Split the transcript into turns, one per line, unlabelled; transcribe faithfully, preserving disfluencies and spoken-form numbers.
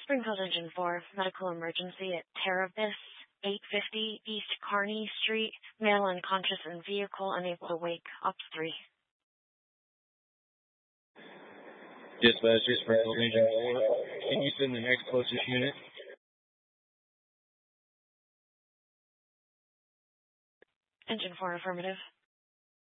Springfield Engine four, medical emergency at Terabis, eight fifty East Kearney Street, male unconscious in vehicle, unable to wake, Ops three.
Dispatch, Springfield Engine four, can you send the next closest unit?
Engine four, affirmative.